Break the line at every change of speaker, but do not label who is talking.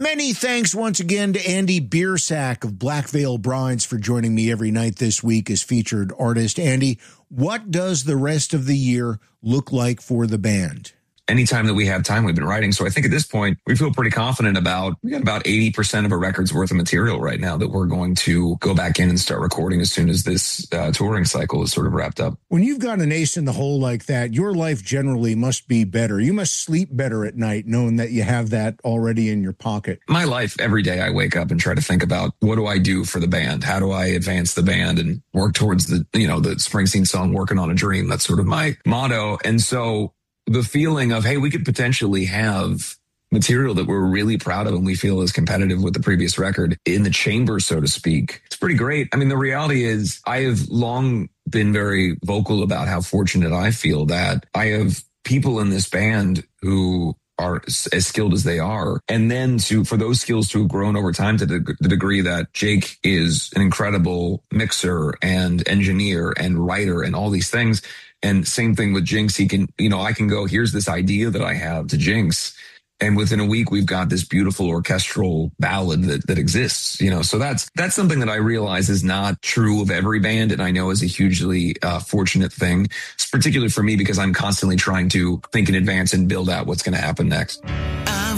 Many thanks once again to Andy Biersack of Black Veil Brides for joining me every night this week as featured artist. Andy, what does the rest of the year look like for the band?
Anytime that we have time, we've been writing. So I think at this point, we feel pretty confident we got about 80% of a record's worth of material right now that we're going to go back in and start recording as soon as this touring cycle is sort of wrapped up.
When you've got an ace in the hole like that, your life generally must be better. You must sleep better at night knowing that you have that already in your pocket.
My life, every day I wake up and try to think about what do I do for the band? How do I advance the band and work towards the Springsteen song, Working on a Dream? That's sort of my motto. And so the feeling of, hey, we could potentially have material that we're really proud of and we feel is competitive with the previous record in the chamber, so to speak. It's pretty great. I mean, the reality is I have long been very vocal about how fortunate I feel that I have people in this band who are as skilled as they are. And then for those skills to have grown over time to the degree that Jake is an incredible mixer and engineer and writer and all these things. And same thing with Jinx. I can go, here's this idea that I have to Jinx. And within a week, we've got this beautiful orchestral ballad that exists, so that's something that I realize is not true of every band. And I know is a hugely fortunate thing. It's particularly for me because I'm constantly trying to think in advance and build out what's going to happen next.